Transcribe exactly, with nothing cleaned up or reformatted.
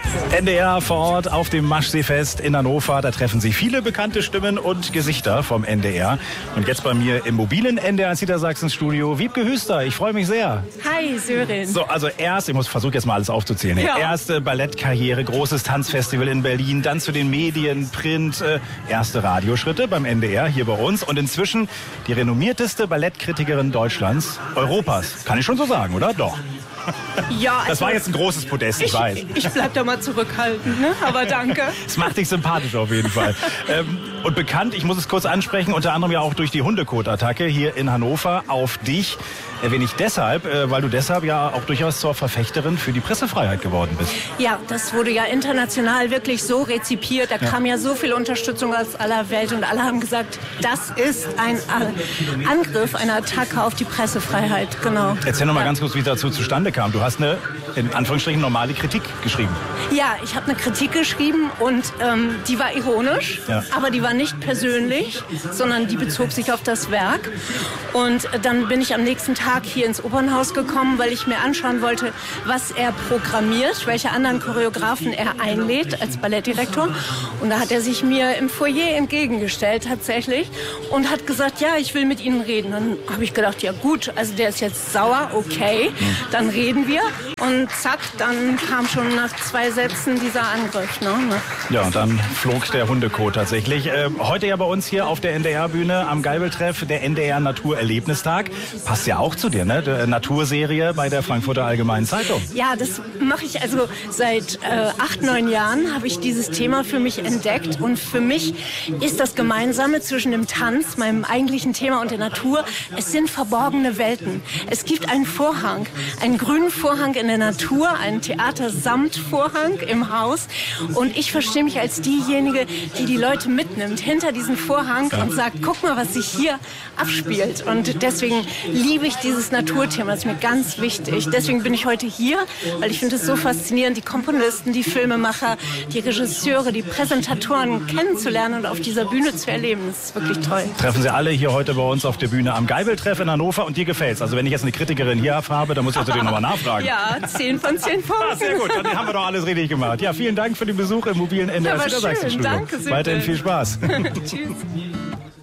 N D R vor Ort auf dem Maschseefest in Hannover. Da treffen sich viele bekannte Stimmen und Gesichter vom N D R. Und jetzt bei mir im mobilen N D R Niedersachsen Studio Wiebke Hüster. Ich freue mich sehr. Hi, Sören. So, also erst, ich muss versuchen jetzt mal alles aufzuzählen. Ja. Erste Ballettkarriere, großes Tanzfestival in Berlin, dann zu den Medien, Print, äh, erste Radioschritte beim N D R hier bei uns und inzwischen die renommierteste Ballettkritikerin Deutschlands, Europas. Kann ich schon so sagen, oder? Doch. Ja, also das war jetzt ein großes Podest, ich, ich weiß. Ich bleib da mal zurückhaltend, ne? Aber danke. Es macht dich sympathisch auf jeden Fall. ähm, und bekannt, ich muss es kurz ansprechen, unter anderem ja auch durch die Hundekot-Attacke hier in Hannover auf dich. Erwähne ich deshalb, äh, weil du deshalb ja auch durchaus zur Verfechterin für die Pressefreiheit geworden bist. Ja, das wurde ja international wirklich so rezipiert. Da ja. kam ja so viel Unterstützung aus aller Welt und alle haben gesagt, das ist ein Angriff, eine Attacke auf die Pressefreiheit. Genau. Erzähl noch mal ja. ganz kurz, wie es dazu zustande kam. Du hast eine, in Anführungsstrichen, normale Kritik geschrieben. Ja, ich habe eine Kritik geschrieben und ähm, die war ironisch, ja. aber die war nicht persönlich, sondern die bezog sich auf das Werk. Und äh, dann bin ich am nächsten Tag hier ins Opernhaus gekommen, weil ich mir anschauen wollte, was er programmiert, welche anderen Choreografen er einlädt als Ballettdirektor. Und da hat er sich mir im Foyer entgegengestellt tatsächlich und hat gesagt, ja, ich will mit Ihnen reden. Dann habe ich gedacht, ja gut, also der ist jetzt sauer, okay, dann reden wir. Und zack, dann kam schon nach zwei Sätzen dieser Angriff. Ne? Ja, und dann flog der Hundekot tatsächlich. Äh, heute ja bei uns hier auf der N D R-Bühne am Geibeltreff, der N D R Naturerlebnistag. Passt ja auch zu dir, ne? Die Naturserie bei der Frankfurter Allgemeinen Zeitung. Ja, das mache ich also seit äh, acht, neun Jahren habe ich dieses Thema für mich entdeckt. Und für mich ist das Gemeinsame zwischen dem Tanz, meinem eigentlichen Thema, und der Natur, es sind verborgene Welten. Es gibt einen Vorhang, einen grünen Vorhang in der Natur, einen Theatersamtvorhang im Haus. Und ich verstehe mich als diejenige, die die Leute mitnimmt hinter diesen Vorhang ja. und sagt, guck mal, was sich hier abspielt. Und deswegen liebe ich dieses Naturthema, das ist mir ganz wichtig. Deswegen bin ich heute hier, weil ich finde es so faszinierend, die Komponisten, die Filmemacher, die Regisseure, die Präsentatoren kennenzulernen und auf dieser Bühne zu erleben. Das ist wirklich toll. Treffen Sie alle hier heute bei uns auf der Bühne am Geibeltreff in Hannover und dir gefällt's. Also wenn ich jetzt eine Kritikerin hier habe, dann muss ich natürlich nochmal nachfragen. Ja, zehn von zehn Punkten. Ah, sehr gut, dann haben wir doch alles richtig gemacht. Ja, vielen Dank für den Besuch im mobilen N D R Niedersachsen Studio. Danke sehr. Weiterhin viel Spaß. Tschüss.